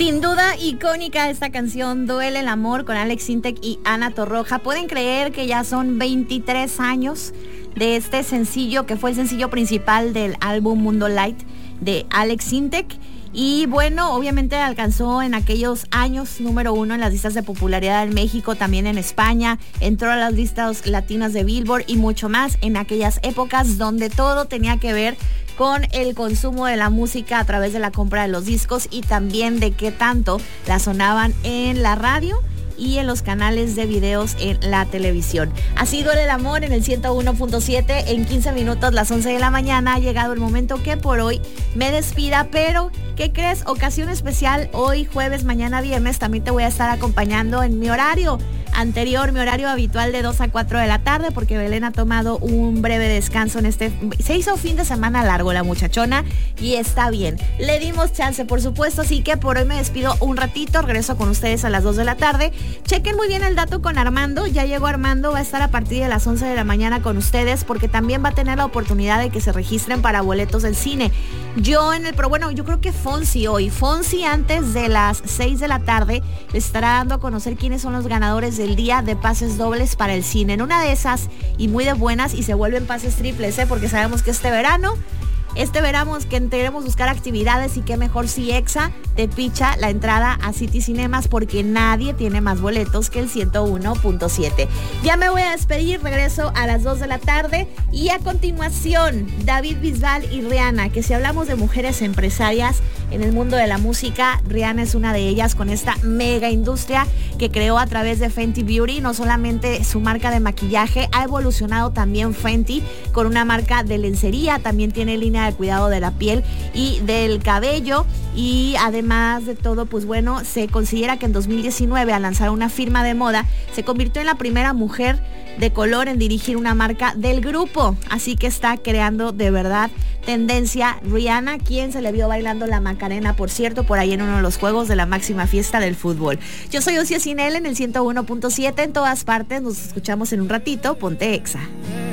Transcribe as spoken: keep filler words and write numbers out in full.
Sin duda icónica esta canción, Duele el amor, con Alex Sintek y Ana Torroja. ¿Pueden creer que ya son veintitrés años de este sencillo, que fue el sencillo principal del álbum Mundo Light de Alex Sintek? Y bueno, obviamente alcanzó en aquellos años número uno en las listas de popularidad en México, también en España, entró a las listas latinas de Billboard y mucho más en aquellas épocas donde todo tenía que ver con el consumo de la música a través de la compra de los discos y también de qué tanto la sonaban en la radio y en los canales de videos en la televisión. Así Duele el amor en el ciento uno punto siete, en quince minutos, las once de la mañana. Ha llegado el momento que por hoy me despida, pero ¿qué crees? Ocasión especial, hoy jueves, mañana viernes, también te voy a estar acompañando en mi horario anterior, mi horario habitual de dos a cuatro de la tarde, porque Belén ha tomado un breve descanso en este, se hizo fin de semana largo la muchachona y está bien, le dimos chance por supuesto, así que por hoy me despido un ratito, regreso con ustedes a las dos de la tarde. Chequen muy bien el dato con Armando, ya llegó Armando, va a estar a partir de las once de la mañana con ustedes, porque también va a tener la oportunidad de que se registren para boletos del cine. Yo en el, pero bueno, yo creo que Fonsi hoy, Fonsi antes de las seis de la tarde les estará dando a conocer quiénes son los ganadores del día de pases dobles para el cine. En una de esas, y muy de buenas, y se vuelven pases triples, ¿eh? Porque sabemos que este verano Este verano que queremos buscar actividades y qué mejor si Exa te picha la entrada a City Cinemas, porque nadie tiene más boletos que el ciento uno punto siete. Ya me voy a despedir, regreso a las dos de la tarde y a continuación David Bisbal y Rihanna, que si hablamos de mujeres empresarias en el mundo de la música, Rihanna es una de ellas, con esta mega industria que creó a través de Fenty Beauty. No solamente su marca de maquillaje, ha evolucionado también Fenty con una marca de lencería, también tiene línea de cuidado de la piel y del cabello, y además de todo, pues bueno, se considera que en dos mil diecinueve, al lanzar una firma de moda, se convirtió en la primera mujer de color en dirigir una marca del grupo, así que está creando de verdad tendencia Rihanna, quien se le vio bailando la Macarena, por cierto, por ahí en uno de los juegos de la máxima fiesta del fútbol. Yo soy Ocia Cinel en el ciento uno punto siete, en todas partes, nos escuchamos en un ratito, ponte Exa.